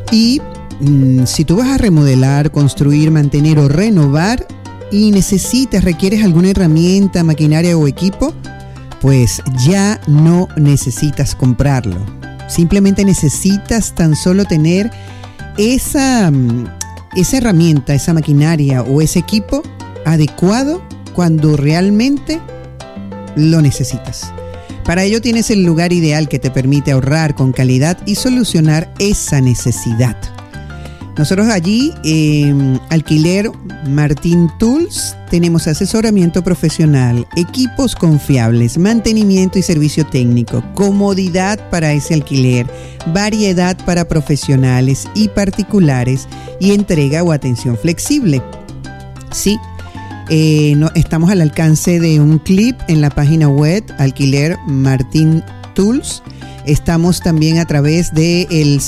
Y si tú vas a remodelar, construir, mantener o renovar y requieres alguna herramienta, maquinaria o equipo, pues ya no necesitas comprarlo. Simplemente necesitas tan solo tener esa herramienta, esa maquinaria o ese equipo adecuado cuando realmente lo necesitas. Para ello tienes el lugar ideal que te permite ahorrar con calidad y solucionar esa necesidad. Nosotros allí, Alquiler Martín Tools, tenemos asesoramiento profesional, equipos confiables, mantenimiento y servicio técnico, comodidad para ese alquiler, variedad para profesionales y particulares y entrega o atención flexible. Sí, estamos al alcance de un clic en la página web Alquiler Martín Tools. Estamos también a través del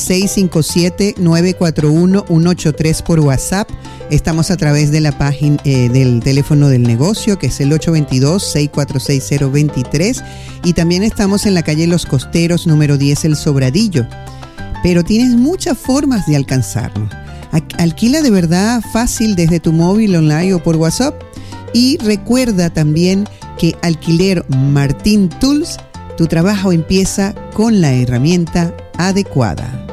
657-941-183 por WhatsApp. Estamos a través de la página del teléfono del negocio, que es el 822-646-023. Y también estamos en la calle Los Costeros, número 10, El Sobradillo. Pero tienes muchas formas de alcanzarnos. Alquila de verdad fácil desde tu móvil, online o por WhatsApp. Y recuerda también que Alquiler Martín Tools, tu trabajo empieza con la herramienta adecuada.